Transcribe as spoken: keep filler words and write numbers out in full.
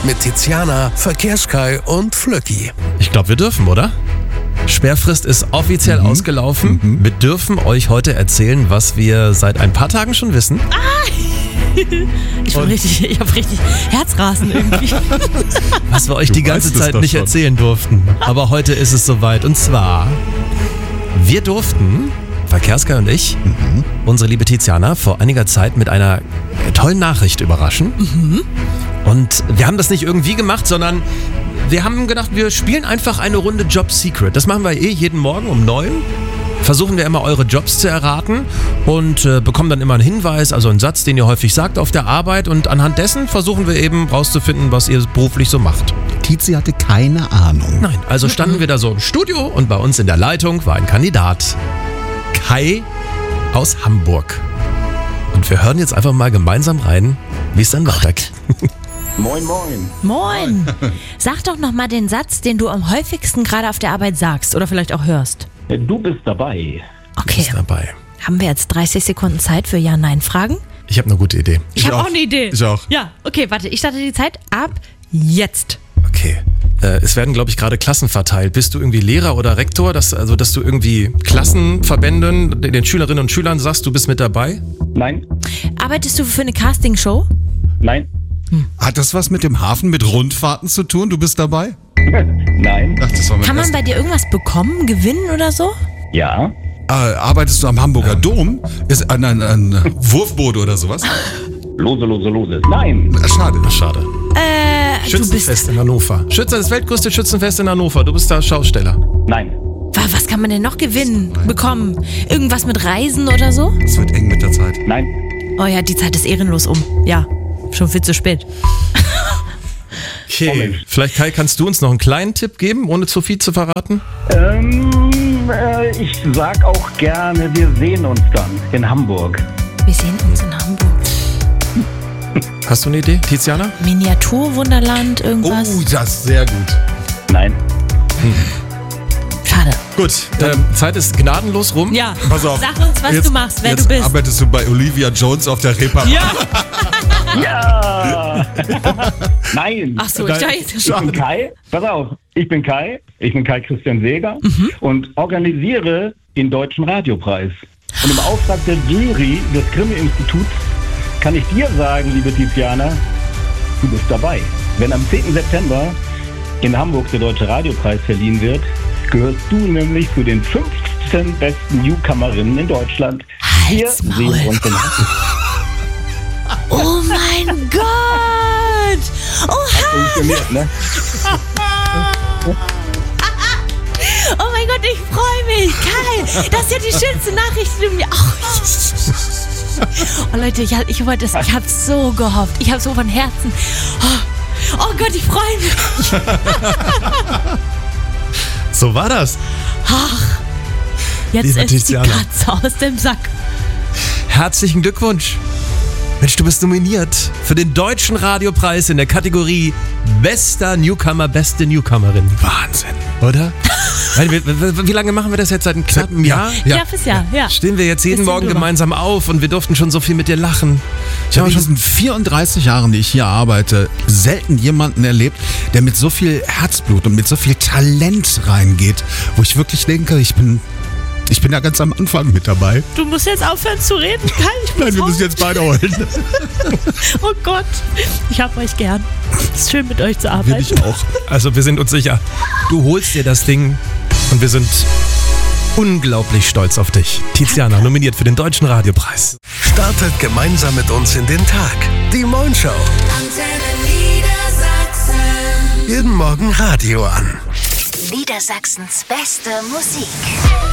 mit Tiziana, Verkehrskai und Flöcki. Ich glaube, wir dürfen, oder? Sperrfrist ist offiziell mhm. ausgelaufen. Mhm. Wir dürfen euch heute erzählen, was wir seit ein paar Tagen schon wissen. Ah! Ich bin richtig, ich habe richtig Herzrasen irgendwie. Was wir euch Du die ganze weißt es Zeit doch nicht schon. erzählen durften. Aber heute ist es soweit. Und zwar, wir durften, Verkehrskai und ich, mhm. unsere liebe Tiziana, vor einiger Zeit mit einer tollen Nachricht überraschen. Mhm. Und wir haben das nicht irgendwie gemacht, sondern wir haben gedacht, wir spielen einfach eine Runde Job Secret. Das machen wir eh jeden Morgen um neun. Versuchen wir immer eure Jobs zu erraten und äh, bekommen dann immer einen Hinweis, also einen Satz, den ihr häufig sagt auf der Arbeit, und anhand dessen versuchen wir eben rauszufinden, was ihr beruflich so macht. Tizi hatte keine Ahnung. Nein, also standen wir da so im Studio und bei uns in der Leitung war ein Kandidat. Kai aus Hamburg. Und wir hören jetzt einfach mal gemeinsam rein, wie es dann weitergeht. Moin, moin. Moin. Sag doch nochmal den Satz, den du am häufigsten gerade auf der Arbeit sagst oder vielleicht auch hörst. Du bist dabei. Okay. Ist dabei. Haben wir jetzt dreißig Sekunden Zeit für Ja-Nein-Fragen? Ich habe eine gute Idee. Ich, ich habe auch eine Idee. Ich auch. Ja, okay, warte, ich starte die Zeit ab jetzt. Okay. Äh, es werden, glaube ich, gerade Klassen verteilt. Bist du irgendwie Lehrer oder Rektor? Dass, also, dass du irgendwie Klassenverbänden, den Schülerinnen und Schülern sagst, du bist mit dabei? Nein, Arbeitest du für eine Castingshow? nein, Hat das was mit dem Hafen, mit Rundfahrten zu tun? Du bist dabei? nein, Ach, das war mein Kann man erster- bei dir irgendwas bekommen, gewinnen oder so? ja, äh, Arbeitest du am Hamburger Dom? Ist ein, ein, ein Wurfboot oder sowas? lose, lose, lose. Nein, Ah, schade. Ach, schade. Äh, du bist... Schützenfest in Hannover. Schütze, das weltgrößte Schützenfest in Hannover. Du bist da Schausteller. nein, Wa- Was kann man denn noch gewinnen, bekommen? Irgendwas mit Reisen oder so? Es wird eng mit der Zeit. nein. Oh ja, die Zeit ist ehrenlos um. Ja, schon viel zu spät. Okay. Vielleicht, Kai, kannst du uns noch einen kleinen Tipp geben, ohne zu viel zu verraten? Ähm, äh, ich sag auch gerne, wir sehen uns dann in Hamburg. Wir sehen uns in Hamburg. Hast du eine Idee, Tiziana? Miniaturwunderland, Oh, irgendwas? das ist sehr gut. Nein, Schade. Gut, ähm, Zeit ist gnadenlos rum. Ja, Pass auf. sag uns, was Jetzt- du machst, wer jetzt du bist. arbeitest du bei Olivia Jones auf der Reeperbahn. Ja. ja, nein. Ach so, ich dachte jetzt... Ich bin Kai, pass auf, ich bin Kai, ich bin Kai Christian Seeger und organisiere den Deutschen Radiopreis. Und im Auftrag der Jury des Grimme-Instituts kann ich dir sagen, liebe Tiziana, du bist dabei. Wenn am zehnten September in Hamburg der Deutsche Radiopreis verliehen wird, gehörst du nämlich zu den fünfzehn besten Newcomerinnen in Deutschland. Wir Halt's Maul. sehen uns in Hamburg. Oh mein Gott! Oha! Funktioniert, ne? Oh mein Gott, ich freue mich! Geil! Das ist ja die schönste Nachricht, die du mir... Oh, oh Leute, ich, ich wollte das... Ich habe so gehofft. Ich habe so von Herzen... Oh, oh Gott, ich freue mich! So war das. Ach, jetzt Liebe ist die Tiziana. Katze aus dem Sack. Herzlichen Glückwunsch. Mensch, du bist nominiert für den Deutschen Radiopreis in der Kategorie Bester Newcomer, beste Newcomerin. Wahnsinn. Oder? Nein, wie, wie, wie lange machen wir das jetzt? Seit einem knappen Jahr? Ja, fürs Jahr, ja. Stehen wir jetzt jeden Bisschen Morgen drüber. gemeinsam auf und wir durften schon so viel mit dir lachen. Ich habe in diesen vierunddreißig Jahren, die ich hier arbeite, selten jemanden erlebt, der mit so viel Herzblut und mit so viel Talent reingeht, wo ich wirklich denke, ich bin, ich bin da ganz am Anfang mit dabei. Du musst jetzt aufhören zu reden, Kai. Ich bin Nein, wir so- müssen jetzt beide heulen. Oh Gott, ich hab euch gern. Es ist schön, mit euch zu Will arbeiten. ich auch. Also wir sind uns sicher, du holst dir das Ding und wir sind unglaublich stolz auf dich. Tiziana, nominiert für den Deutschen Radiopreis. Startet gemeinsam mit uns in den Tag. Die Moin Show. Antenne Niedersachsen. Jeden Morgen Radio an. Niedersachsens beste Musik.